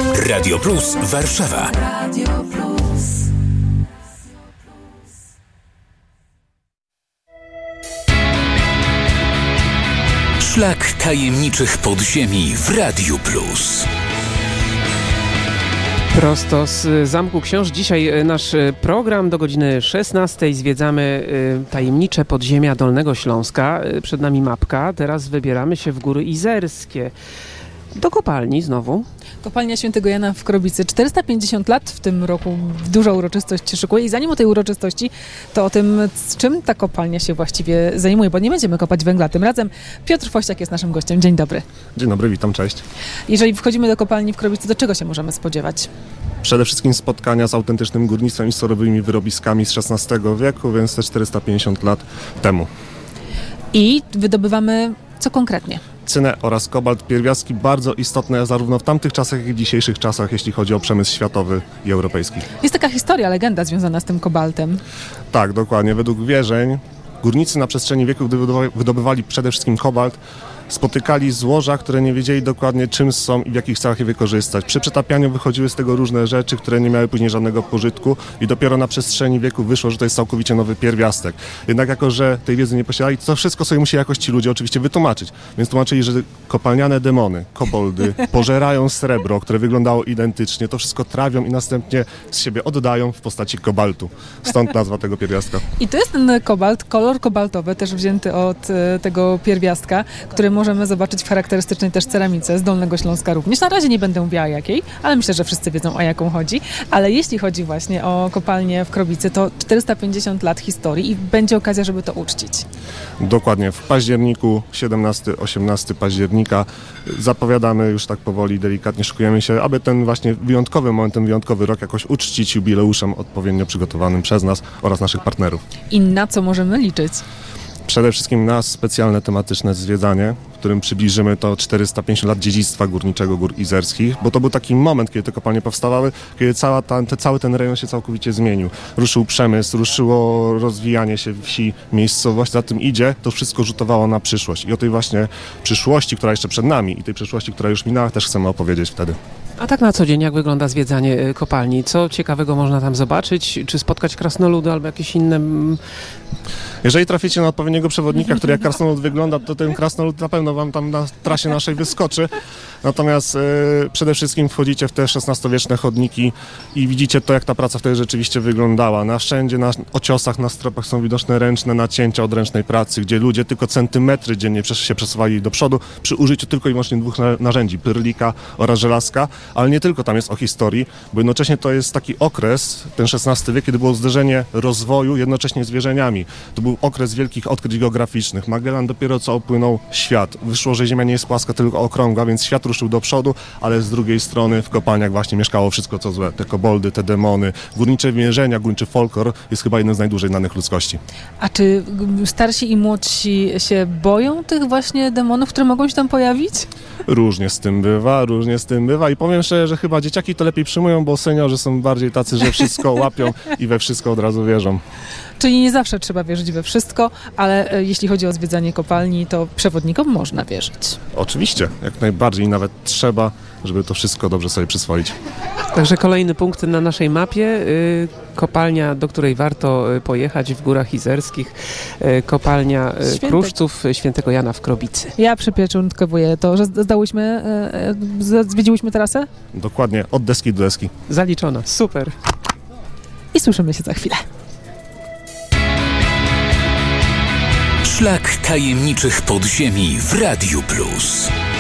Radio Plus Warszawa. Radio Plus. Szlak tajemniczych podziemi w Radiu Plus. Prosto z Zamku Książ. Dzisiaj nasz program do godziny 16. Zwiedzamy tajemnicze podziemia Dolnego Śląska. Przed nami mapka. Teraz wybieramy się w Góry Izerskie. Do kopalni znowu. Kopalnia Świętego Jana w Krobicy. 450 lat w tym roku, duża uroczystość się szykuje. I zanim o tej uroczystości, to o tym, z czym ta kopalnia się właściwie zajmuje, bo nie będziemy kopać węgla tym razem. Piotr Fościak jest naszym gościem. Dzień dobry. Dzień dobry, witam, cześć. Jeżeli wchodzimy do kopalni w Krobicy, to czego się możemy spodziewać? Przede wszystkim spotkania z autentycznym górnictwem i surowymi wyrobiskami z XVI wieku, więc te 450 lat temu. I wydobywamy co konkretnie? Cynę oraz kobalt, pierwiastki bardzo istotne zarówno w tamtych czasach, jak i w dzisiejszych czasach, jeśli chodzi o przemysł światowy i europejski. Jest taka historia, legenda związana z tym kobaltem. Tak, dokładnie. Według wierzeń górnicy na przestrzeni wieków, gdy wydobywali przede wszystkim kobalt, spotykali złoża, które nie wiedzieli dokładnie czym są i w jakich celach je wykorzystać. Przy przetapianiu wychodziły z tego różne rzeczy, które nie miały później żadnego pożytku i dopiero na przestrzeni wieków wyszło, że to jest całkowicie nowy pierwiastek. Jednak jako, że tej wiedzy nie posiadali, to wszystko sobie musieli jakoś ci ludzie oczywiście wytłumaczyć. Więc tłumaczyli, że kopalniane demony, koboldy pożerają srebro, które wyglądało identycznie, to wszystko trawią i następnie z siebie oddają w postaci kobaltu. Stąd nazwa tego pierwiastka. I to jest ten kobalt, kolor kobaltowy, też wzięty od tego pierwiastka, który możemy zobaczyć w charakterystycznej też ceramice z Dolnego Śląska również. Na razie nie będę mówiła jakiej, ale myślę, że wszyscy wiedzą, o jaką chodzi. Ale jeśli chodzi właśnie o kopalnię w Krobicy, to 450 lat historii i będzie okazja, żeby to uczcić. Dokładnie. W październiku, 17-18 października zapowiadamy już tak powoli, delikatnie szykujemy się, aby ten właśnie wyjątkowy moment, ten wyjątkowy rok jakoś uczcić jubileuszem odpowiednio przygotowanym przez nas oraz naszych partnerów. I na co możemy liczyć? Przede wszystkim na specjalne tematyczne zwiedzanie, w którym przybliżymy to 450 lat dziedzictwa górniczego Gór Izerskich, bo to był taki moment, kiedy te kopalnie powstawały, kiedy cały ten rejon się całkowicie zmienił. Ruszył przemysł, ruszyło rozwijanie się wsi, miejscowości, za tym idzie, to wszystko rzutowało na przyszłość. I o tej właśnie przyszłości, która jeszcze przed nami i tej przyszłości, która już minęła, też chcemy opowiedzieć wtedy. A tak na co dzień, jak wygląda zwiedzanie kopalni? Co ciekawego można tam zobaczyć? Czy spotkać krasnoludy albo jakieś inne... Jeżeli traficie na odpowiedniego przewodnika, który jak krasnolud wygląda, to ten krasnolud na pewno wam tam na trasie naszej wyskoczy. Natomiast przede wszystkim wchodzicie w te XVI-wieczne chodniki i widzicie to, jak ta praca wtedy rzeczywiście wyglądała. Na wszędzie, na ociosach, na stropach są widoczne ręczne nacięcia od ręcznej pracy, gdzie ludzie tylko centymetry dziennie się przesuwali do przodu przy użyciu tylko i wyłącznie dwóch narzędzi, pyrlika oraz żelazka, ale nie tylko tam jest o historii, bo jednocześnie to jest taki okres, ten XVI wiek, kiedy było zderzenie rozwoju jednocześnie z wierzeniami. To był okres wielkich odkryć geograficznych. Magellan dopiero co opłynął świat. Wyszło, że Ziemia nie jest płaska, tylko okrągła, więc świat ruszył do przodu, ale z drugiej strony w kopalniach właśnie mieszkało wszystko co złe. Te koboldy, te demony, górnicze wierzenia, górniczy folklor jest chyba jednym z najdłużej znanych ludzkości. A czy starsi i młodsi się boją tych właśnie demonów, które mogą się tam pojawić? Różnie z tym bywa i powiem szczerze, że chyba dzieciaki to lepiej przyjmują, bo seniorzy są bardziej tacy, że wszystko łapią i we wszystko od razu wierzą. Czyli nie zawsze trzeba wierzyć we wszystko, ale jeśli chodzi o zwiedzanie kopalni, to przewodnikom można wierzyć. Oczywiście, jak najbardziej, nawet trzeba, żeby to wszystko dobrze sobie przyswoić. Także kolejny punkt na naszej mapie. Kopalnia, do której warto pojechać w Górach Izerskich. Kopalnia Kruszców Świętego Jana w Krobicy. Ja przypieczętkowuję to, że zwiedziłyśmy trasę? Dokładnie, od deski do deski. Zaliczona, super. I słyszymy się za chwilę. Szlak tajemniczych podziemi w Radiu Plus.